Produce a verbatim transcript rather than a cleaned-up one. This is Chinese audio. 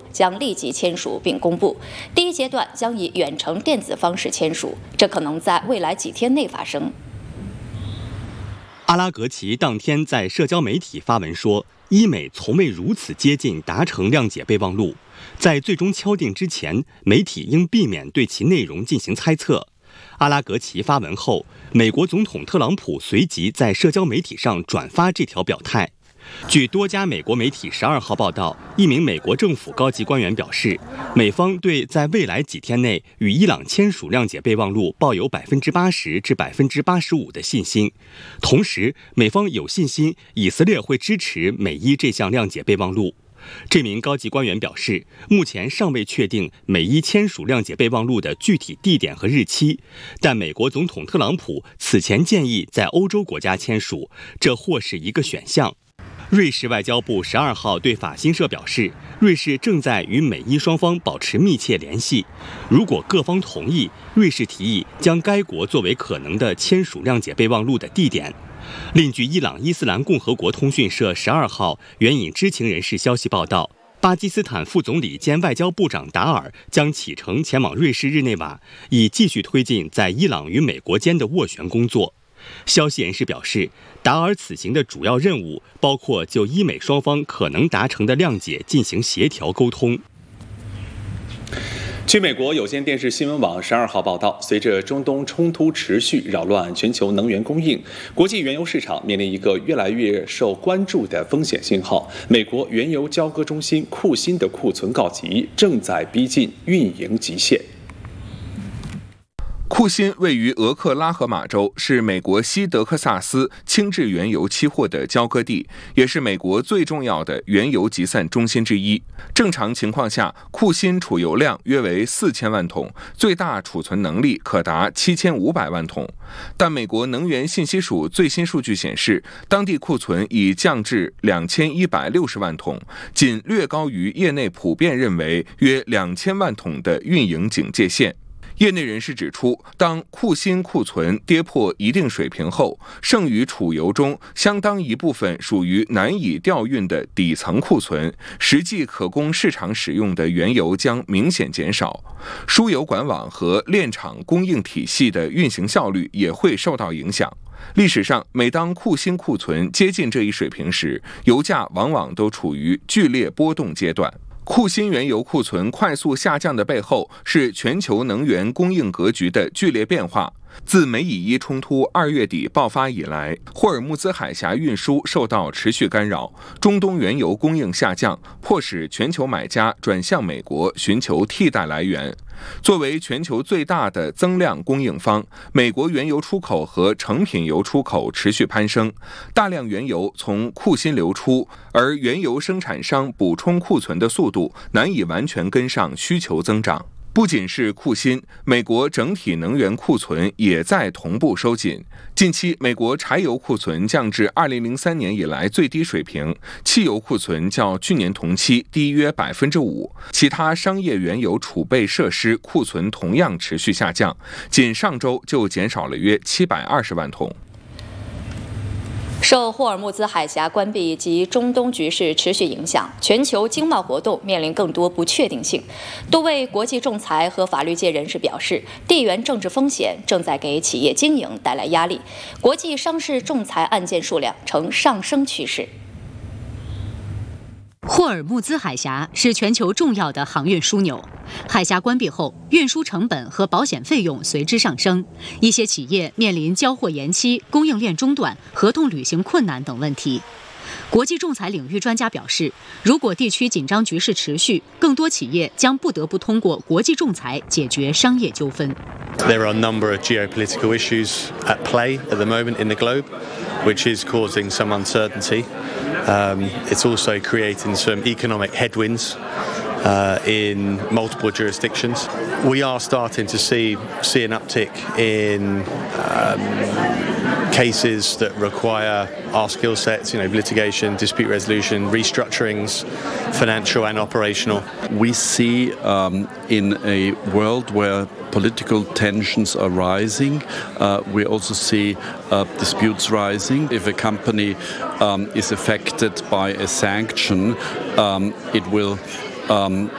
将立即签署并公布。第一阶段将以远程电子方式签署，这可能在未来几天内发生。 阿拉格齐当天在社交媒体发文说，伊美从未如此接近达成谅解备忘录，在最终敲定之前，媒体应避免对其内容进行猜测。阿拉格齐发文后，美国总统特朗普随即在社交媒体上转发这条表态。据多家美国媒体十二号报道，一名美国政府高级官员表示，美方对在未来几天内与伊朗签署谅解备忘录抱有百分之八十至百分之八十五的信心。同时，美方有信心以色列会支持美伊这项谅解备忘录。这名高级官员表示，目前尚未确定美伊签署谅解备忘录的具体地点和日期，但美国总统特朗普此前建议在欧洲国家签署，这或是一个选项。瑞士外交部十二号对法新社表示，瑞士正在与美伊双方保持密切联系，如果各方同意，瑞士提议将该国作为可能的签署谅解备忘录的地点。另据伊朗伊斯兰共和国通讯社十二号援引知情人士消息报道，巴基斯坦副总理兼外交部长达尔将启程前往瑞士日内瓦，以继续推进在伊朗与美国间的斡旋工作。消息人士表示，达尔此行的主要任务包括就伊美双方可能达成的谅解进行协调沟通。 据美国有线电视新闻网十二号报道，随着中东冲突持续扰乱全球能源供应，国际原油市场面临一个越来越受关注的风险信号：美国原油交割中心库欣的库存告急，正在逼近运营极限。 库欣位于俄克拉荷马州，是美国西德克萨斯轻质原油期货的交割地，也是美国最重要的原油集散中心之一。正常情况下，库欣储油量约为四千万桶，最大储存能力可达七千五百万桶。但美国能源信息署最新数据显示，当地库存已降至两千一百六十万桶，仅略高于业内普遍认为约两千万桶的运营警戒线。业内人士指出，当库欣库存跌破一定水平后，剩余储油中相当一部分属于难以调运的底层库存，实际可供市场使用的原油将明显减少，输油管网和炼厂供应体系的运行效率也会受到影响。历史上，每当库欣库存接近这一水平时，油价往往都处于剧烈波动阶段。库欣原油库存快速下降的背后，是全球能源供应格局的剧烈变化。自美以伊冲突二月底爆发以来，霍尔木兹海峡运输受到持续干扰，中东原油供应下降，迫使全球买家转向美国寻求替代来源。作为全球最大的增量供应方，美国原油出口和成品油出口持续攀升，大量原油从库欣流出，而原油生产商补充库存的速度难以完全跟上需求增长。不仅是库欣，美国整体能源库存也在同步收紧。近期，美国柴油库存降至二零零三年以来最低水平，汽油库存较去年同期低约百分之五。其他商业原油储备设施库存同样持续下降，仅上周就减少了约七百二十万桶。 受霍尔木兹海峡关闭及中东局势持续影响，全球经贸活动面临更多不确定性。多位国际仲裁和法律界人士表示，地缘政治风险正在给企业经营带来压力，国际商事仲裁案件数量呈上升趋势。 霍尔木兹海峡是全球重要的航运枢纽，海峡关闭后，运输成本和保险费用随之上升，一些企业面临交货延期、供应链中断、合同履行困难等问题。国际仲裁领域专家表示，如果地区紧张局势持续，更多企业将不得不通过国际仲裁解决商业纠纷。 There are a number of geopolitical issues at play at the moment in the globe, which is causing some uncertainty. Um, it's also creating some economic headwinds uh, in multiple jurisdictions. We are starting to see see an uptick in um, cases that require our skill sets, you know, litigation, dispute resolution, restructurings, financial and operational. We see um, in a world where political tensions are rising, uh, we also see uh, disputes rising. If a company um, is affected by a sanction, um, it will um,